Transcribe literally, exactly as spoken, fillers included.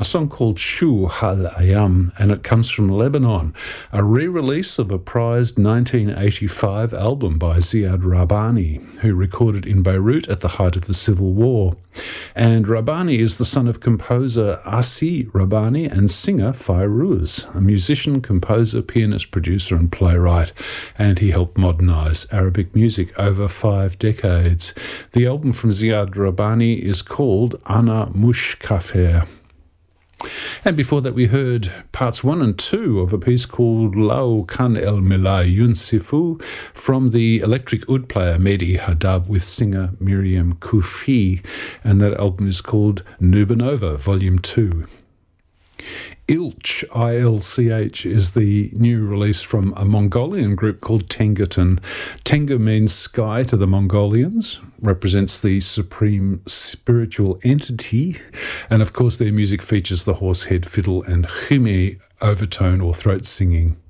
a song called Shu Hal Ayam, and it comes from Lebanon, a re-release of a prized nineteen eighty-five album by Ziad Rabbani, who recorded in Beirut at the height of the Civil War. And Rabbani is the son of composer Asi Rabbani and singer Fairuz, a musician, composer, pianist, producer and playwright, and he helped modernise Arabic music over five decades. The album from Ziad Rabbani is called Ana Mush Kafer. And before that we heard parts one and two of a piece called Lao Kan El Milay Yunsifu from the electric oud player Mehdi Haddab with singer Miriam Kufi, and that album is called Nubanova Volume two. Ilch, I L C H, is the new release from a Mongolian group called Tengerton. Tengu means sky to the Mongolians, represents the supreme spiritual entity, and of course their music features the horsehead fiddle and khime overtone or throat singing.